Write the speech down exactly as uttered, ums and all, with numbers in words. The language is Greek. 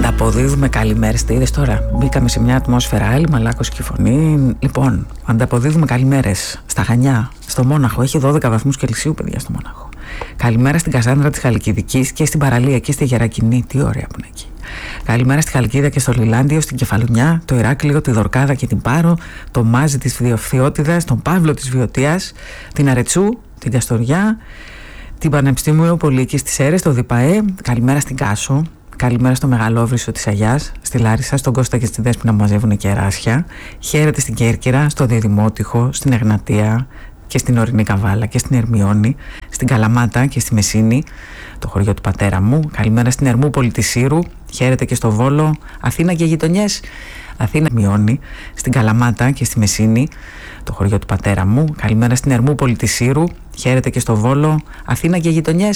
Ανταποδίδουμε καλημέρες. Τι είδες τώρα? Μπήκαμε σε μια ατμόσφαιρα άλλη, μαλάκωση και φωνή. Λοιπόν, ανταποδίδουμε καλημέρες στα Χανιά, στο Μόναχο. Έχει δώδεκα βαθμούς Κελσίου, παιδιά, στο Μόναχο. Καλημέρα στην Κασάνδρα της Χαλκιδικής και στην παραλία εκεί στη Γερακινή. Τι ωραία που είναι εκεί. Καλημέρα στη Χαλκίδα και στο Λιλάντιο, στην Κεφαλουνιά, το Ηράκλειο, τη Δορκάδα και την Πάρο, το Μάζι της Βιοφθιώτιδας, τον Παύλο της Βιωτίας, την Αρετσού, την Καστοριά, την Πανεπιστήμιο Πολύκης της Σέρρες, το ΔΙΠΑΕ. Καλημέρα στην Κάσο. Καλημέρα στο Μεγαλόβρυσο της Αγιάς, στη Λάρισα, στον Κώστα και στη Δέσποινα που μαζεύουν κεράσια. Χαίρετε στην Κέρκυρα, στο Διδημότυχο, στην Εγνατία και στην Ορεινή Καβάλα και στην Ερμιώνη, στην Καλαμάτα και στη Μεσίνη, το χωριό του πατέρα μου. Καλημέρα στην Ερμούπολη της Σύρου. Χαίρετε και στο Βόλο, Αθήνα και γειτονιές. Αθήνα Μειώνη, στην Καλαμάτα και στη Μεσίνη, το χωριό του πατέρα μου. Καλημέρα στην Ερμούπολη της Σύρου. Χαίρετε και στο Βόλο, Αθήνα και γειτονιές.